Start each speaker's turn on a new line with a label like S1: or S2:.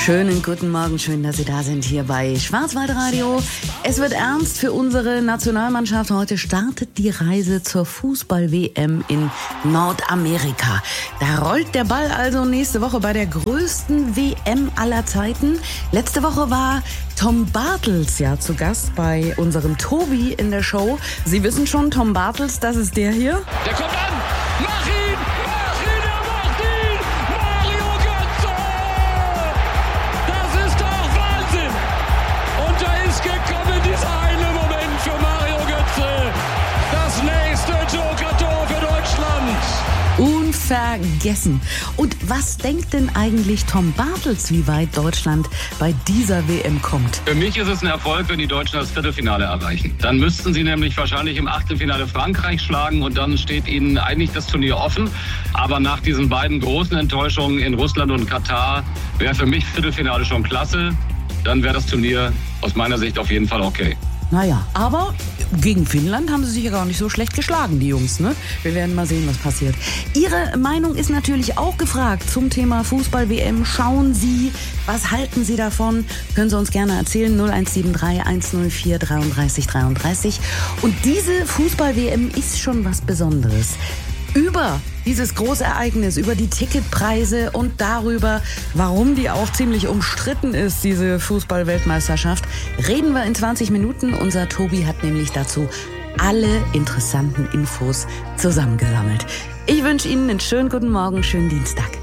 S1: Schönen guten Morgen, schön, dass Sie da sind hier bei Schwarzwaldradio. Es wird ernst für unsere Nationalmannschaft. Heute startet die Reise zur Fußball-WM in Nordamerika. Da rollt der Ball also nächste Woche bei der größten WM aller Zeiten. Letzte Woche war Tom Bartels ja zu Gast bei unserem Tobi in der Show. Sie wissen schon, Tom Bartels, das ist der hier.
S2: Der kommt an! Mach ihn! Mach ihn! Er macht ihn! Mario Götze! Das ist doch Wahnsinn! Und da ist gekommen dieser eine Moment für Mario Götze. Das nächste Joker-Tor für Deutschland.
S1: Unvergessen. Und was denkt denn eigentlich Tom Bartels, wie weit Deutschland bei dieser WM kommt?
S3: Für mich ist es ein Erfolg, wenn die Deutschen das Viertelfinale erreichen. Dann müssten sie nämlich wahrscheinlich im Achtelfinale Frankreich schlagen und dann steht ihnen eigentlich das Turnier offen. Aber nach diesen beiden großen Enttäuschungen in Russland und Katar wäre für mich Viertelfinale schon klasse. Dann wäre das Turnier aus meiner Sicht auf jeden Fall okay.
S1: Naja, aber gegen Finnland haben sie sich ja gar nicht so schlecht geschlagen, die Jungs, ne? Wir werden mal sehen, was passiert. Ihre Meinung ist natürlich auch gefragt zum Thema Fußball-WM. Schauen Sie, was halten Sie davon? Können Sie uns gerne erzählen, 0173 104 33 33. Und diese Fußball-WM ist schon was Besonderes. Über dieses große Ereignis, über die Ticketpreise und darüber, warum die auch ziemlich umstritten ist, diese Fußball-Weltmeisterschaft, reden wir in 20 Minuten. Unser Tobi hat nämlich dazu alle interessanten Infos zusammengesammelt. Ich wünsche Ihnen einen schönen guten Morgen, schönen Dienstag.